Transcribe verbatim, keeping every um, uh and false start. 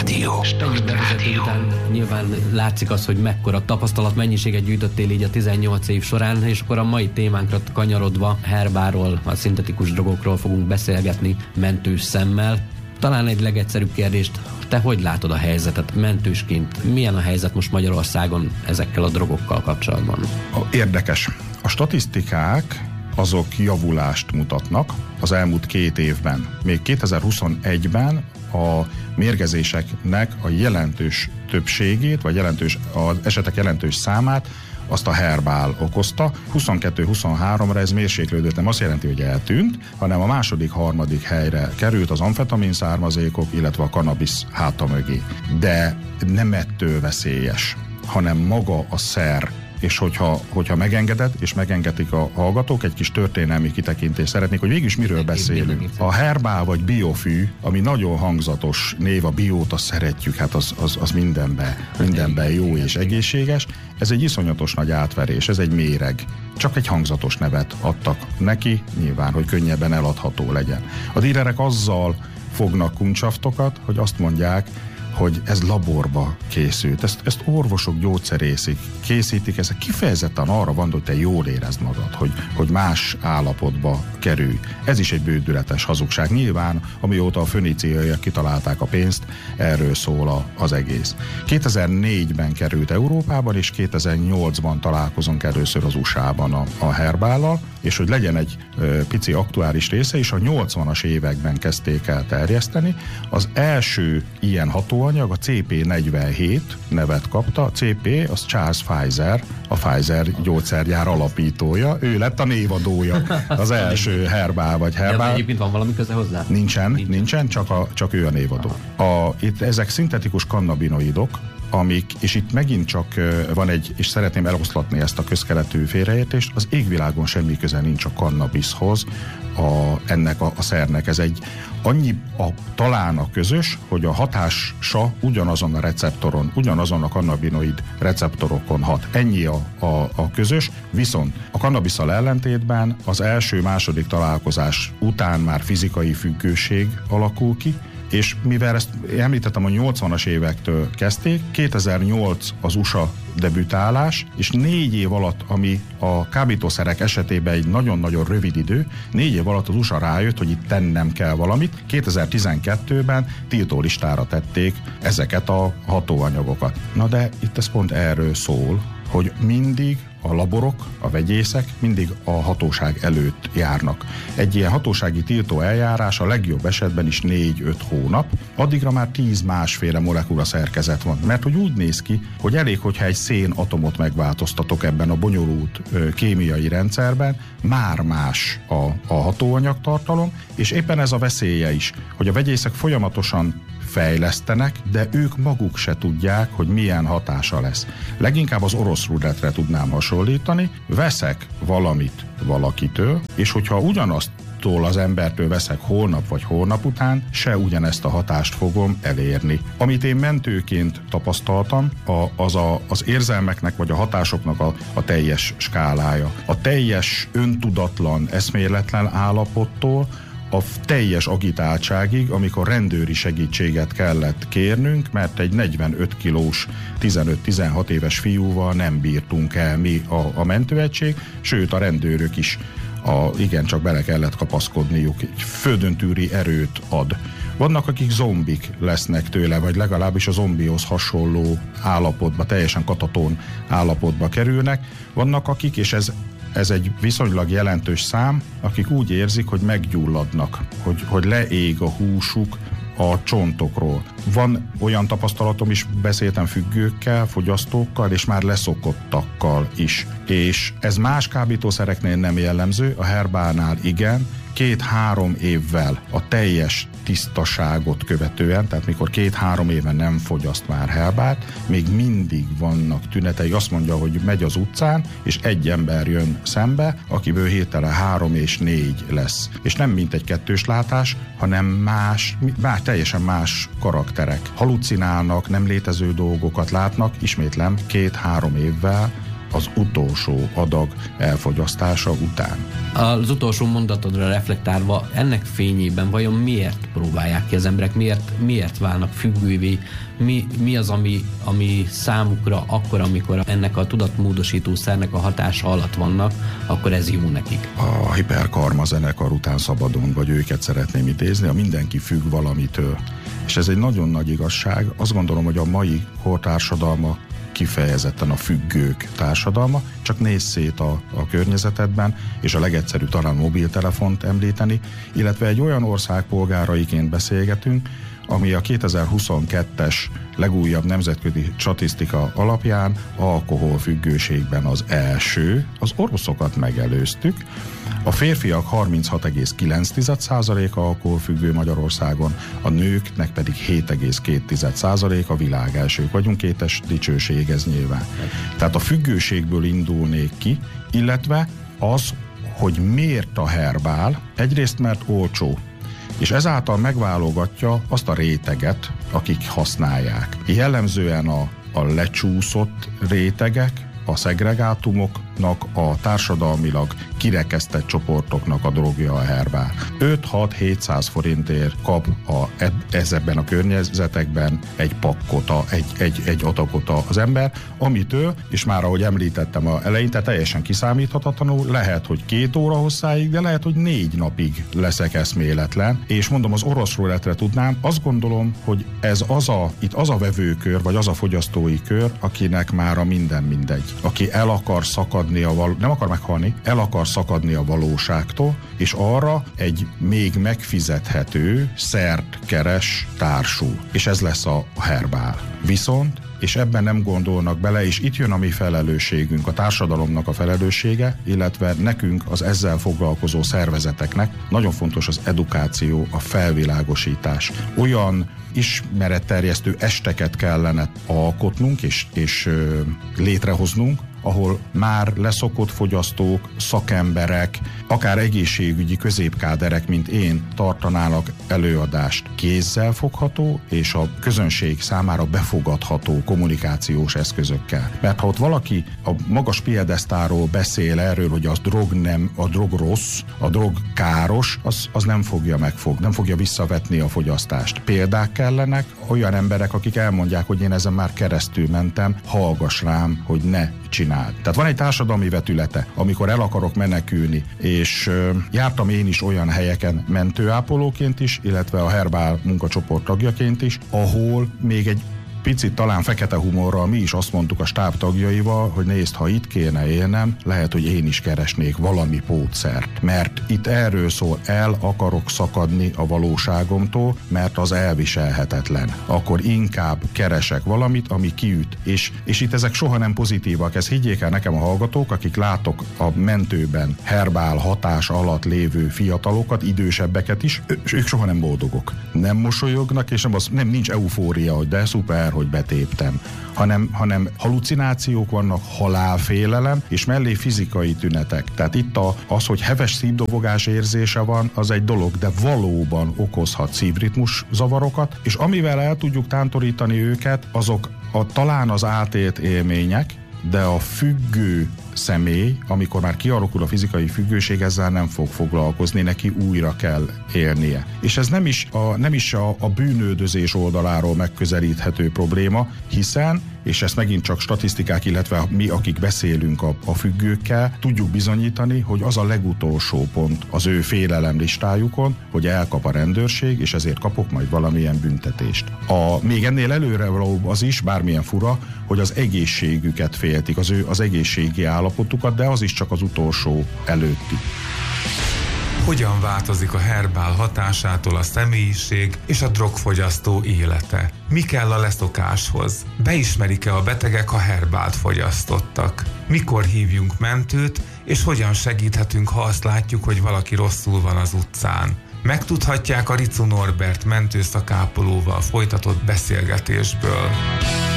Rádió. Ennyi bevezető után nyilván látszik az, hogy mekkora tapasztalat mennyiséget gyűjtöttél így a tizennyolc év során, és akkor a mai témánkra kanyarodva herbáról, a szintetikus drogokról fogunk beszélgetni mentős szemmel. Talán egy legegyszerűbb kérdést, te hogy látod a helyzetet mentősként? Milyen a helyzet most Magyarországon ezekkel a drogokkal kapcsolatban? Érdekes. A statisztikák azok javulást mutatnak az elmúlt két évben. Még kétezer-huszonegyben a mérgezéseknek a jelentős többségét, vagy jelentős, az esetek jelentős számát azt a herbál okozta. huszonkettő-huszonháromra ez mérséklődött, nem azt jelenti, hogy eltűnt, hanem a második, harmadik helyre került az amfetamin származékok, illetve a kannabisz háta mögé. De nem ettől veszélyes, hanem maga a szer. És hogyha, hogyha megengeded, és megengedik a hallgatók, egy kis történelmi kitekintést szeretnék, hogy végülis miről beszélünk. A herbál vagy biofű, ami nagyon hangzatos név, a biót, azt szeretjük, hát az, az, az mindenben, mindenben jó és egészséges. Ez egy iszonyatos nagy átverés, ez egy méreg. Csak egy hangzatos nevet adtak neki, nyilván, hogy könnyebben eladható legyen. A dílerek azzal fognak kuncsaftokat, hogy azt mondják, hogy ez laborba készült. Ezt, ezt orvosok, gyógyszerészek készítik, ez kifejezetten arra van, hogy te jól érezd magad, hogy, hogy más állapotba kerülj. Ez is egy bődületes hazugság. Nyilván, amióta a föníciaiak kitalálták a pénzt, erről szól a, az egész. kétezer-négyben került Európában, és kétezer-nyolcban találkozunk először az u es á-ban a, a herbállal, és hogy legyen egy ö, pici aktuális része is, a nyolcvanas években kezdték el terjeszteni. Az első ilyen hatóanyag a cé pé negyvenhét nevet kapta. A cé pé az Charles Pfizer, a Pfizer gyógyszergyár alapítója. Ő lett a névadója, az első herbál vagy herbál. De egyébként van valami köze hozzá? Nincsen, nincsen, nincsen csak, a, csak ő a névadó. A, itt ezek szintetikus kannabinoidok, amik, és itt megint csak van egy, és szeretném eloszlatni ezt a közkeletű félreértést, az égvilágon semmi köze nincs a kannabiszhoz, a, ennek a, a szernek. Ez egy annyi a, talán a közös, hogy a hatása ugyanazon a receptoron, ugyanazon a kannabinoid receptorokon hat. Ennyi a, a, a közös, viszont a kannabisszal ellentétben az első-második találkozás után már fizikai függőség alakul ki, és mivel ezt említettem, a nyolcvanas évektől kezdték, kétezer-nyolc az u es á debütálás, és négy év alatt, ami a kábítószerek esetében egy nagyon-nagyon rövid idő, négy év alatt az u es á rájött, hogy itt tennem kell valamit. kétezer-tizenkettőben tiltólistára tették ezeket a hatóanyagokat. Na de itt ez pont erről szól, hogy mindig a laborok, a vegyészek mindig a hatóság előtt járnak. Egy ilyen hatósági tiltó eljárás a legjobb esetben is négy-öt hónap, addigra már tíz másféle molekula szerkezet van. Mert hogy úgy néz ki, hogy elég, hogyha egy szén atomot megváltoztatok ebben a bonyolult ö, kémiai rendszerben, már más a, a hatóanyagtartalom, és éppen ez a veszélye is, hogy a vegyészek folyamatosan fejlesztenek, de ők maguk se tudják, hogy milyen hatása lesz. Leginkább az orosz rulettre tudnám hasonlítani, veszek valamit valakitől, és hogyha ugyanazt az embertől veszek holnap vagy holnap után, se ugyanezt a hatást fogom elérni. Amit én mentőként tapasztaltam, a, az a, az érzelmeknek vagy a hatásoknak a, a teljes skálája. A teljes öntudatlan, eszméletlen állapottól a teljes agitáltságig, amikor rendőri segítséget kellett kérnünk, mert egy negyvenöt kilós, tizenöt-tizenhat éves fiúval nem bírtunk el mi a, a mentőegység, sőt a rendőrök is a, igen, csak bele kellett kapaszkodniuk, egy földöntűri erőt ad. Vannak, akik zombik lesznek tőle, vagy legalábbis a zombihoz hasonló állapotba, teljesen kataton állapotba kerülnek. Vannak akik, és ez Ez egy viszonylag jelentős szám, akik úgy érzik, hogy meggyulladnak, hogy, hogy leég a húsuk a csontokról. Van olyan tapasztalatom is, beszéltem függőkkel, fogyasztókkal, és már leszokottakkal is. És ez más kábítószereknél nem jellemző, a herbálnál igen, két-három évvel a teljes tisztaságot követően, tehát mikor két-három éve nem fogyaszt már herbát, még mindig vannak tünetei. Azt mondja, hogy megy az utcán, és egy ember jön szembe, akiből hirtelen három és négy lesz. És nem mint egy kettős látás, hanem más, más teljesen más karakterek. Halucinálnak, nem létező dolgokat látnak, ismétlem, két-három évvel az utolsó adag elfogyasztása után. Az utolsó mondatodra reflektálva, ennek fényében vajon miért próbálják ki az emberek, miért, miért válnak függővé, mi, mi az, ami, ami számukra akkor, amikor ennek a tudatmódosító szernek a hatása alatt vannak, akkor ez jó nekik. A Hiperkarma zenekar után szabadon, vagy őket szeretném idézni, a mindenki függ valamitől. És ez egy nagyon nagy igazság. Azt gondolom, hogy a mai kortársadalma kifejezetten a függők társadalma, csak nézz szét a, a környezetedben, és a legegyszerűbb talán mobiltelefont említeni, illetve egy olyan ország polgáraiként beszélgetünk, ami a kétezer-huszonkettes legújabb nemzetközi statisztika alapján alkoholfüggőségben az első, az oroszokat megelőztük. A férfiak harminchat egész kilenc százaléka alkoholfüggő Magyarországon, a nőknek pedig hét egész két százaléka, a világ elsők vagyunk, kétes dicsőség ez nyilván. Tehát a függőségből indulnék ki, illetve az, hogy miért a herbál, egyrészt mert olcsó, és ezáltal megválogatja azt a réteget, akik használják. Jellemzően a, a lecsúszott rétegek, a szegregátumoknak, a társadalmilag kirekesztett csoportoknak a drogja a herbál. öt-hat-hétszáz forintért kap a, ezekben a környezetekben egy pakkota, egy, egy, egy adagota az ember, amitől, és már ahogy említettem a elején, tehát teljesen kiszámíthatatlanul, lehet, hogy két óra hosszáig, de lehet, hogy négy napig leszek eszméletlen, és mondom, az orosz rulettre tudnám, azt gondolom, hogy ez az a, itt az a vevőkör, vagy az a fogyasztói kör, akinek már a minden mindegy. Aki el akar szakadni a val- nem akar meghalni, el akar szakadni a valóságtól, és arra egy még megfizethető szert keres társul. És ez lesz a herbál. Viszont, és ebben nem gondolnak bele, és itt jön a mi felelősségünk, a társadalomnak a felelőssége, illetve nekünk, az ezzel foglalkozó szervezeteknek nagyon fontos az edukáció, a felvilágosítás. Olyan ismeretterjesztő esteket kellene alkotnunk és, és ö, létrehoznunk, ahol már leszokott fogyasztók, szakemberek, akár egészségügyi középkáderek, mint én, tartanának előadást kézzel fogható és a közönség számára befogadható kommunikációs eszközökkel. Mert ha ott valaki a magas piedesztáról beszél erről, hogy az drog nem, a drog rossz, a drog káros, az, az nem fogja megfog, nem fogja visszavetni a fogyasztást. Példák kellenek, olyan emberek, akik elmondják, hogy én ezen már keresztül mentem, hallgass rám, hogy ne csináld. Tehát van egy társadalmi vetülete, amikor el akarok menekülni, és ö, jártam én is olyan helyeken mentőápolóként is, illetve a herbál munkacsoport tagjaként is, ahol még egy picit talán fekete humorral mi is azt mondtuk a stáb tagjaival, hogy nézd, ha itt kéne élnem, lehet, hogy én is keresnék valami pótszert. Mert itt erről szól, el akarok szakadni a valóságomtól, mert az elviselhetetlen. Akkor inkább keresek valamit, ami kiüt. És, és itt ezek soha nem pozitívak. Ez higgyék el nekem a hallgatók, akik látok a mentőben herbál hatás alatt lévő fiatalokat, idősebbeket is, és ők soha nem boldogok. Nem mosolyognak, és nem, az, nem nincs eufória, hogy de szuper, hogy betéptem, hanem, hanem halucinációk vannak, halálfélelem, és mellé fizikai tünetek. Tehát itt a, az, hogy heves szívdobogás érzése van, az egy dolog, de valóban okozhat szívritmus zavarokat, és amivel el tudjuk tántorítani őket, azok a, talán az átélt élmények, de a függő személy, amikor már kialakul a fizikai függőség, ezzel nem fog foglalkozni, neki újra kell élnie. És ez nem is a, nem is a, a bűnöldözés oldaláról megközelíthető probléma, hiszen, és ezt megint csak statisztikák, illetve mi, akik beszélünk a, a függőkkel, tudjuk bizonyítani, hogy az a legutolsó pont az ő félelem listájukon, hogy elkap a rendőrség, és ezért kapok majd valamilyen büntetést. A, még ennél előre való az is, bármilyen fura, hogy az egészségüket féltik, az ő az egészségi állapotukat, de az is csak az utolsó előtti. Hogyan változik a herbál hatásától a személyiség és a drogfogyasztó élete? Mi kell a leszokáshoz? Beismerik-e a betegek, ha herbált fogyasztottak? Mikor hívjunk mentőt, és hogyan segíthetünk, ha azt látjuk, hogy valaki rosszul van az utcán? Megtudhatják a Ricu Norbert mentőszakápolóval folytatott beszélgetésből.